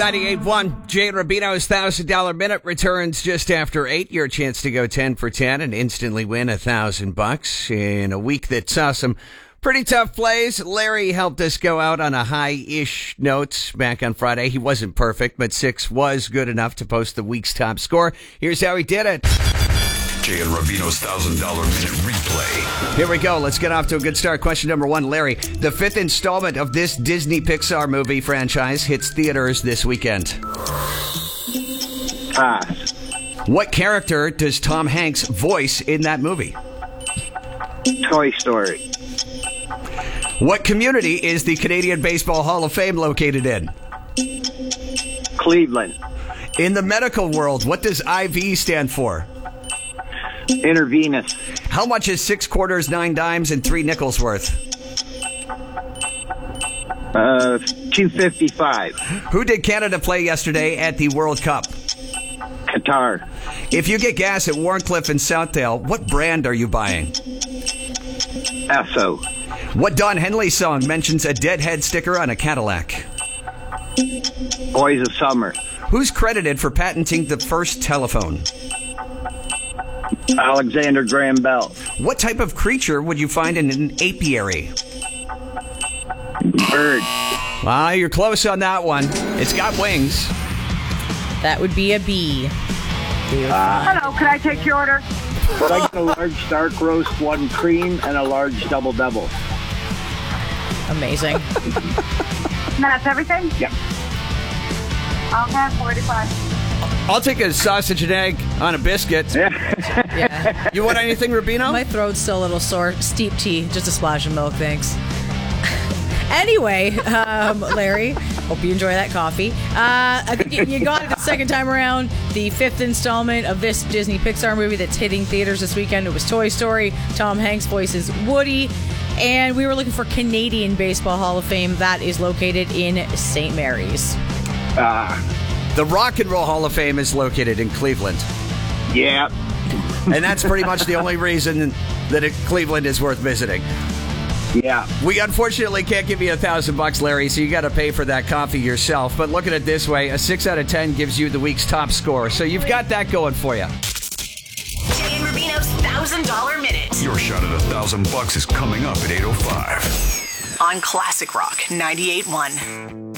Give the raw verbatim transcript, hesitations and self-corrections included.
ninety-eight point one, Jay and Rubino's one thousand dollars Minute returns just after eight. Your chance to go ten for ten and instantly win one thousand bucks in a week that saw some pretty tough plays. Larry helped us go out on a high-ish note back on Friday. He wasn't perfect, but six was good enough to post the week's top score. Here's how he did it. Jay and Rubino's one thousand dollars Minute replay. Here we go. Let's get off to a good start. Question number one, Larry. The fifth installment of this Disney Pixar movie franchise hits theaters this weekend. Pass. What character does Tom Hanks voice in that movie? Toy Story. What community is the Canadian Baseball Hall of Fame located in? Cleveland. In the medical world, what does I V stand for? Intravenous. How much is six quarters, nine dimes, and three nickels worth? Uh, two fifty-five. Who did Canada play yesterday at the World Cup? Qatar. If you get gas at Warncliffe and Southdale, what brand are you buying? Esso. What Don Henley song mentions a deadhead sticker on a Cadillac? Boys of Summer. Who's credited for patenting the first telephone? Alexander Graham Bell. What type of creature would you find in an apiary? Bird. Ah, you're close on that one. It's got wings. That would be a bee. Hello, can I take your order? Would I get a large dark roast, one cream, and a large double double? Amazing. That's everything? Yep. I'll have forty-five. I'll take a sausage and egg on a biscuit. Yeah. You want anything, Rubino? My throat's still a little sore. Steep tea, just a splash of milk, thanks. Anyway, um, Larry, hope you enjoy that coffee. Uh, I think you you got it the second time around. The fifth installment of this Disney Pixar movie that's hitting theaters this weekend. It was Toy Story. Tom Hanks voices Woody. And we were looking for Canadian Baseball Hall of Fame. That is located in Saint Mary's. Ah. The Rock and Roll Hall of Fame is located in Cleveland. Yeah. And that's pretty much the only reason that it, Cleveland is worth visiting. Yeah. We unfortunately can't give you a thousand bucks, Larry, so you got to pay for that coffee yourself. But look at it this way, a six out of ten gives you the week's top score. So you've got that going for you. Jay and Rubino's one thousand dollars Minute. Your shot at a thousand bucks is coming up at eight oh five. On Classic Rock ninety-eight point one.